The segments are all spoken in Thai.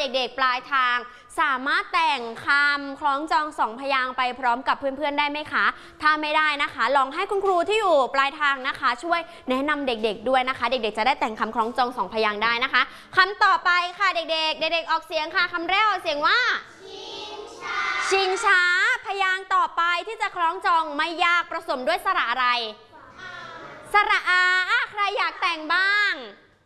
เด็กๆปลายทางสามารถแต่งคำคล้องจอง2 พยางค์ไปพร้อมกับเพื่อนๆได้ไหมคะถ้าไม่ได้นะคะลองให้คุณครูที่อยู่ปลายทางนะคะช่วยแนะนำเด็กๆด้วยนะคะเด็กๆจะได้แต่งคำคล้องจอง2 พยางค์ได้นะคะคำต่อไปค่ะเด็กๆออกเสียงค่ะคำแรกออกเสียงว่าชิงช้าพยางค์ต่อไปที่จะคล้องจองไม่ยากผสมด้วยสระอะไรสระอาใครอยากแต่งบ้าง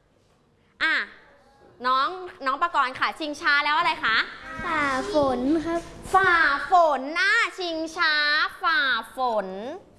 น้องประกรณ์ค่ะชิงช้าแล้วอะไรคะฝ่าฝนครับฝ่าฝนชิงช้าฝ่าฝน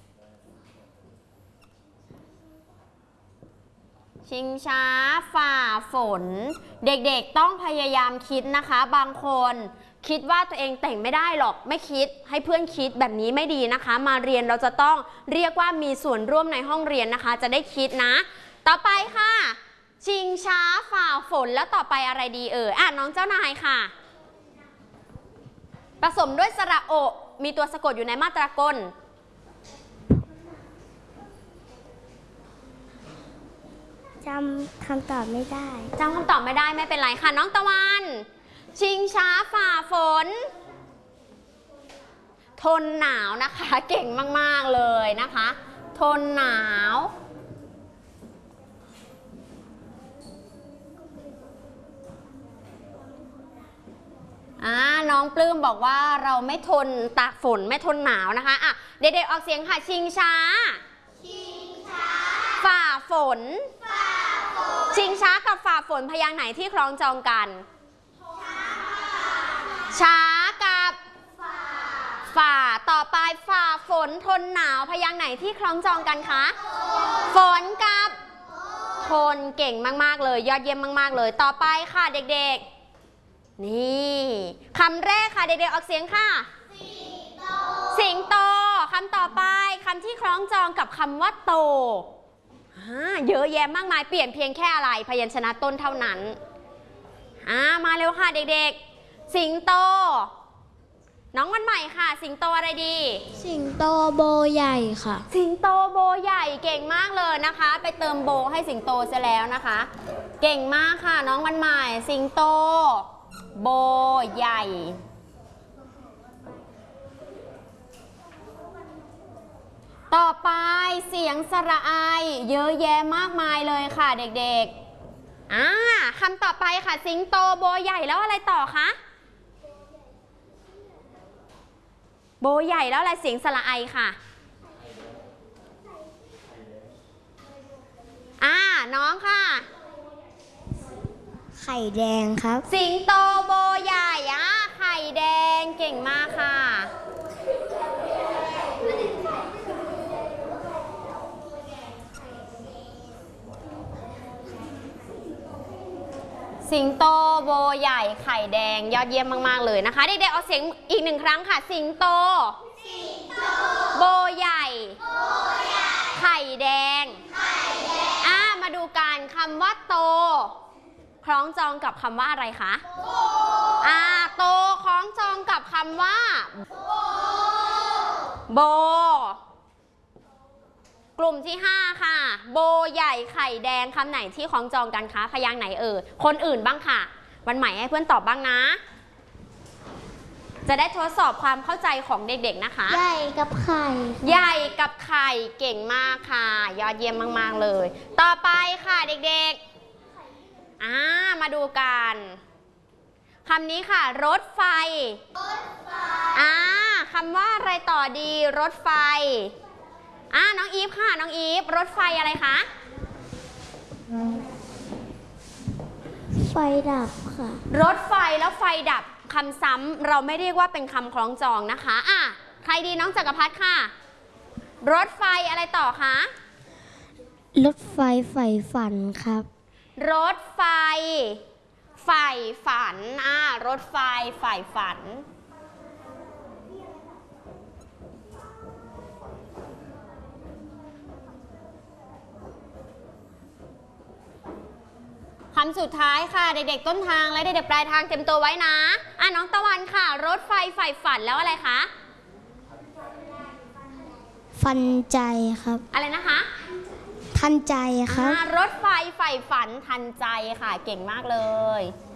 ชิงช้าฝ่าฝนเด็กๆต้องพยายามคิดนะคะบางคนคิดว่าตัวเองแต่งไม่ได้หรอกไม่คิดให้เพื่อนคิดแบบนี้ไม่ดีนะคะมาเรียนเราจะต้องเรียกว่ามีส่วนร่วมในห้องเรียนนะคะจะได้คิดนะต่อไปค่ะชิงช้าฝ่าฝนแล้วต่อไปอะไรดีน้องเจ้านายค่ะผสมด้วยสระโอมีตัวสะกดอยู่ในมาตรากลจำคำตอบไม่ได้ไม่เป็นไรค่ะน้องตะวันชิงช้าฝ่าฝนทนหนาวนะคะเก่งมากๆเลยนะคะทนหนาวน้องปลื้มบอกว่าเราไม่ทนตากฝนไม่ทนหนาวนะคะเด็กๆออกเสียงค่ะชิงช้าฝ่าฝนชิงช้ากับฝ่าฝนพยางค์ไหนที่คล้องจองกันช้ากับฝ่าต่อไปฝ่าฝนทนหนาวพยางค์ไหนที่คล้องจองกันคะฝนกับทนเก่งมากๆเลยยอดเยี่ยมมากๆเลยต่อไปค่ะเด็กๆนี่คำแรกค่ะเด็กๆออกเสียงค่ะสิงโตคำต่อไปคำที่คล้องจองกับคำว่าโตเยอะแยะมากมายเปลี่ยนเพียงแค่อะไรพยัญชนะต้นเท่านั้นมาเร็วค่ะเด็กๆสิงโตน้องวันใหม่ค่ะสิงโตอะไรดีสิงโตโบใหญ่ค่ะสิงโตโบใหญ่เก่งมากเลยนะคะไปเติมโบให้สิงโตเสียแล้วนะคะเก่งมากค่ะน้องวันใหม่สิงโตโบใหญ่ต่อไปเสียงสระอายเยอะแยะมากมายเลยค่ะเด็กๆคำต่อไปค่ะสิงโตโบใหญ่แล้วอะไรต่อคะโบใหญ่แล้วอะไรเสียงสระอายค่ะน้องค่ะไข่แดงครับสิงโตโบใหญ่ไข่แดงเก่งมากค่ะสิงโตโบใหญ่ไข่แดงยอดเยี่ยมมากๆเลยนะคะเด็กๆเอาเสียงอีก1 ครั้งค่ะสิงโตโบใหญ่ไข่แดงมาดูกันคำว่าโตคล้องจองกับคำว่าอะไรคะโตคล้องจองกับคำว่าโบกลุ่มที่5ค่ะโบใหญ่ไข่แดงคำไหนที่คล้องจองกันคะพยางค์ไหนคนอื่นบ้างค่ะวันใหม่ให้เพื่อนตอบบ้างนะจะได้ทดสอบความเข้าใจของเด็กๆนะคะใหญ่กับไข่ใหญ่กับไข่เก่งมากค่ะยอดเยี่ยมมากๆเลยต่อไปค่ะเด็กๆมาดูกันคำนี้ค่ะรถไฟคำว่าอะไรต่อดีรถไฟน้องอีฟค่ะน้องอีฟรถไฟอะไรคะไฟดับค่ะรถไฟแล้วไฟดับคำซ้ำเราไม่เรียกว่าเป็นคำคล้องจองนะคะใครดีน้องจักรพัฒน์ค่ะรถไฟอะไรต่อคะรถไฟใฝ่ฝันครับรถไฟใฝ่ฝันรถไฟใฝ่ฝันคำสุดท้ายค่ะเด็กๆต้นทางและเด็กๆปลายทางเตรียมตัวไว้นะน้องตะวันค่ะรถไฟใฝ่ฝันแล้วอะไรคะฟันใจครับอะไรนะคะทันใจครับรถไฟใฝ่ฝันทันใจค่ะเก่งมากเลย